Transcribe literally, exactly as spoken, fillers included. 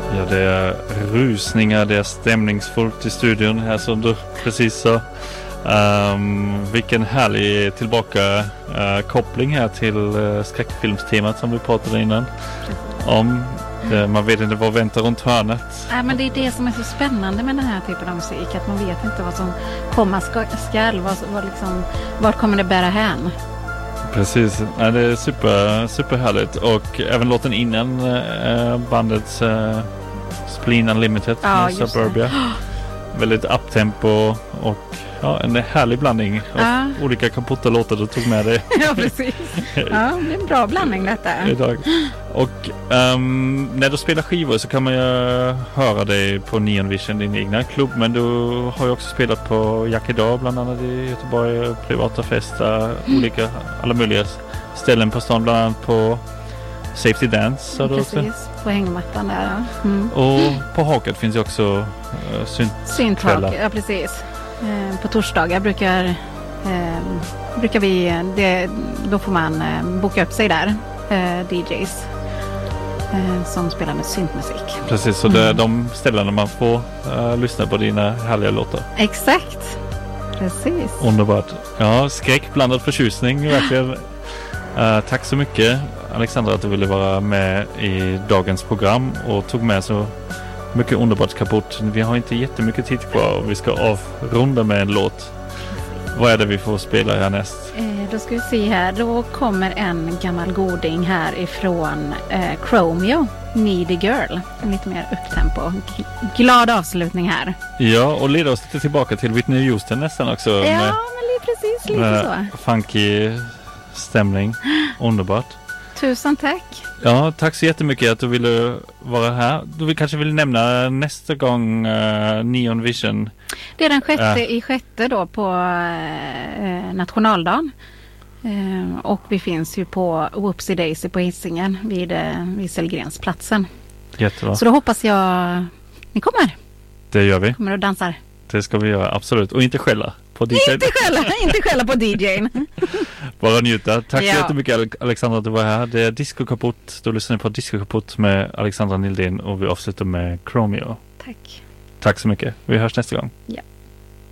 Ja, det är rusningar, det är stämningsfullt i studion här som du precis sa. Um, vilken härlig tillbaka uh, koppling här till uh, skräckfilmstemat som vi pratade innan om. Det, man vet inte vad väntar runt hörnet. Nej, men det är det som är så spännande med den här typen av musik, att man vet inte vad som komma skall, vad, vad liksom, vart kommer det bära hän. Precis, ja, det är super, superhärligt. Och även låten innan uh, bandets uh, Spleen Unlimited ja, med Suburbia. Väldigt uptempo och ja, en härlig blandning av ja. olika kaputa låtar du tog med dig. Ja, precis. Ja, det är en bra blandning detta. Idag. Och um, när du spelar skivor så kan man ju höra dig på Neon Vision, din egna klubb. Men du har ju också spelat på Jack idag, bland annat i Göteborg, privata fester, mm. olika, alla möjliga ställen på stan, bland annat på Safety Dance. Mm, precis, också. På hängmattan där. Mm. Och på Haket finns ju också uh, synt- synthak, ja precis. Eh, på torsdagar brukar, eh, brukar vi, det, då får man eh, boka upp sig där, eh, D Js eh, som spelar med syntmusik. Precis, så det är de ställena man får uh, lyssna på dina härliga låtar. Exakt, precis. Underbart. Ja, skräckblandad förtjusning, verkligen. Uh, tack så mycket, Alexandra, att du ville vara med i dagens program och tog med så mycket underbart kaputt. Vi har inte jättemycket tid kvar och vi ska avrunda med en låt. Vad är det vi får spela härnäst? Eh, då ska vi se här. Då kommer en gammal goding här ifrån eh, Chromeo, Needy Girl. En lite mer upptempo. G- glad avslutning här. Ja, och leder oss lite tillbaka till Whitney Houston nästan också. Ja, med, men det är precis lite så. Funky stämning. Underbart. Tusen tack. Ja, tack så jättemycket att du ville vara här. Du vill, kanske vill nämna nästa gång uh, Neon Vision. Det är den sjätte uh. i sjätte då på uh, nationaldagen. Uh, och vi finns ju på Whoopsie Daisy på Hisingen vid uh, Wieselgrensplatsen. Jättebra. Så då hoppas jag ni kommer. Det gör vi. Kommer och dansar. Det ska vi göra, absolut. Och inte skälla på D J:n. Inte skälla, inte skälla på D J:n. Bara njuta. Tack ja. så jättemycket, Alexandra, att du var här. Det är Disco Kaputt. Du lyssnar på Disco Kaputt med Alexandra Nildén och vi avslutar med Chromeo. Tack. Tack så mycket. Vi hörs nästa gång. Ja.